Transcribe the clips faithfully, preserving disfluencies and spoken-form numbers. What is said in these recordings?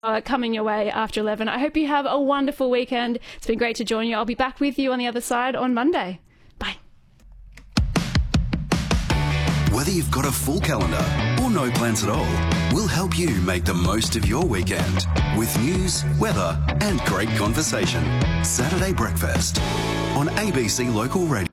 Uh, coming your way after eleven. I hope you have a wonderful weekend. It's been great to join you. I'll be back with you on the other side on Monday. Bye. Whether you've got a full calendar or no plans at all, we'll help you make the most of your weekend with news, weather and great conversation. Saturday Breakfast on A B C Local Radio.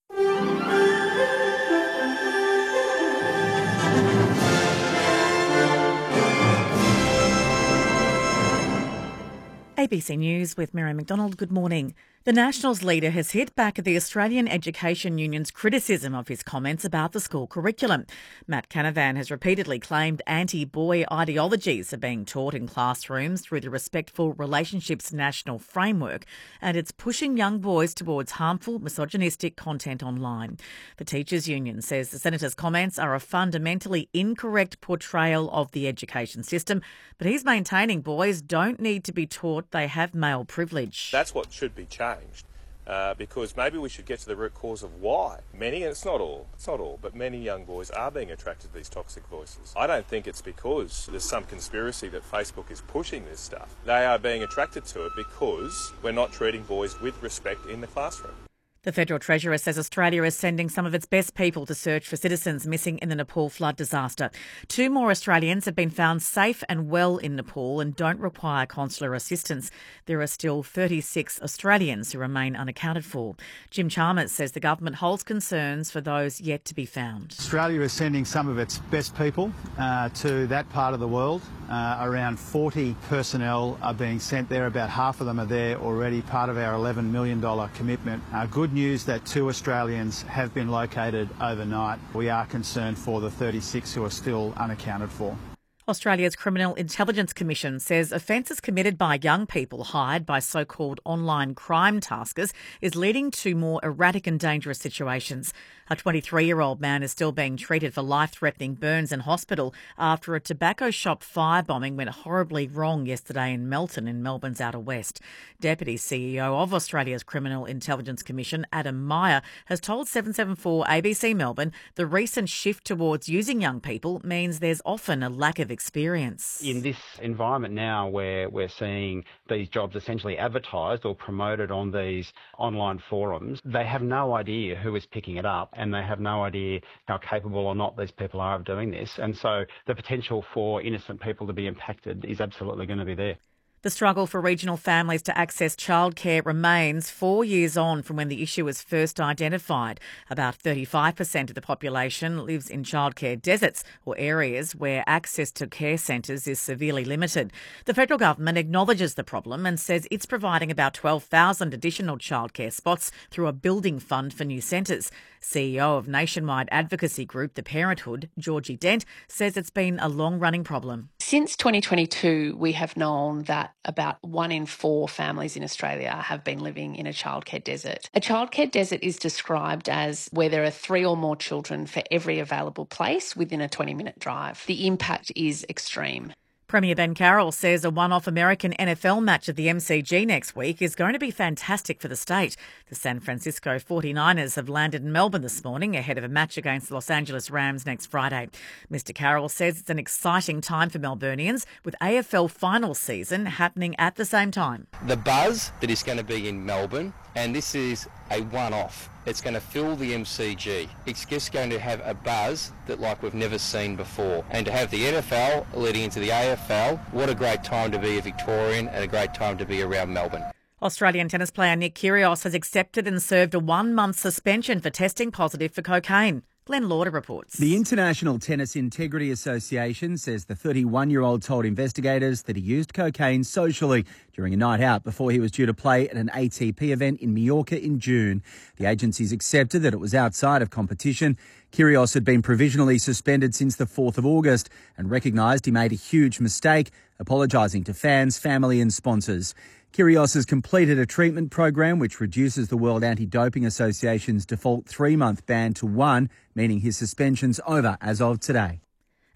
A B C News with Mary McDonald. Good morning. The Nationals leader has hit back at the Australian Education Union's criticism of his comments about the school curriculum. Matt Canavan has repeatedly claimed anti-boy ideologies are being taught in classrooms through the Respectful Relationships National Framework, and it's pushing young boys towards harmful, misogynistic content online. The Teachers Union says the Senator's comments are a fundamentally incorrect portrayal of the education system, but he's maintaining boys don't need to be taught they have male privilege. That's what should be changed. Uh, because maybe we should get to the root cause of why many, and it's not all, it's not all, but many young boys are being attracted to these toxic voices. I don't think it's because there's some conspiracy that Facebook is pushing this stuff. They are being attracted to it because we're not treating boys with respect in the classroom. The Federal Treasurer says Australia is sending some of its best people to search for citizens missing in the Nepal flood disaster. Two more Australians have been found safe and well in Nepal and don't require consular assistance. There are still thirty-six Australians who remain unaccounted for. Jim Chalmers says the government holds concerns for those yet to be found. Australia is sending some of its best people uh, to that part of the world. Uh, around forty personnel are being sent there. About half of them are there already, part of our eleven million dollars commitment. Uh, good news that two Australians have been located overnight. We are concerned for the thirty-six who are still unaccounted for. Australia's Criminal Intelligence Commission says offences committed by young people hired by so-called online crime taskers is leading to more erratic and dangerous situations. A twenty-three-year-old man is still being treated for life-threatening burns in hospital after a tobacco shop firebombing went horribly wrong yesterday in Melton in Melbourne's outer west. Deputy C E O of Australia's Criminal Intelligence Commission, Adam Meyer, has told seven seven four A B C Melbourne the recent shift towards using young people means there's often a lack of experience. In this environment now where we're seeing these jobs essentially advertised or promoted on these online forums, they have no idea who is picking it up and they have no idea how capable or not these people are of doing this. And so the potential for innocent people to be impacted is absolutely going to be there. The struggle for regional families to access childcare remains four years on from when the issue was first identified. About thirty-five percent of the population lives in childcare deserts or areas where access to care centres is severely limited. The federal government acknowledges the problem and says it's providing about twelve thousand additional childcare spots through a building fund for new centres. C E O of nationwide advocacy group The Parenthood, Georgie Dent, says it's been a long-running problem. Since twenty twenty-two, we have known that about one in four families in Australia have been living in a childcare desert. A childcare desert is described as where there are three or more children for every available place within a twenty-minute drive. The impact is extreme. Premier Ben Carroll says a one-off American N F L match at the M C G next week is going to be fantastic for the state. The San Francisco forty-niners have landed in Melbourne this morning ahead of a match against the Los Angeles Rams next Friday. Mister Carroll says it's an exciting time for Melburnians with A F L final season happening at the same time. The buzz that is going to be in Melbourne, and this is a one-off. It's going to fill the M C G. It's just going to have a buzz that like we've never seen before. And to have the N F L leading into the A F L, what a great time to be a Victorian and a great time to be around Melbourne. Australian tennis player Nick Kyrgios has accepted and served a one-month suspension for testing positive for cocaine. Glenn Lauder reports. The International Tennis Integrity Association says the thirty-one-year-old told investigators that he used cocaine socially during a night out before he was due to play at an A T P event in Mallorca in June. The agencies accepted that it was outside of competition. Kyrgios had been provisionally suspended since the fourth of August and recognised he made a huge mistake, apologising to fans, family and sponsors. Kyrgios has completed a treatment program which reduces the World Anti-Doping Association's default three-month ban to one, meaning his suspension's over as of today.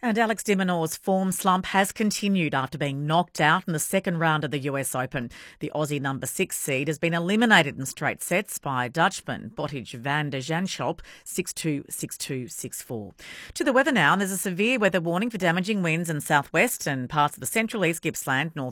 And Alex de Minaur's form slump has continued after being knocked out in the second round of the U S Open. The Aussie number six seed has been eliminated in straight sets by Dutchman Botic van der Zandschulp six two, six two, six four. To the weather now, and there's a severe weather warning for damaging winds in southwest and parts of the central east Gippsland, north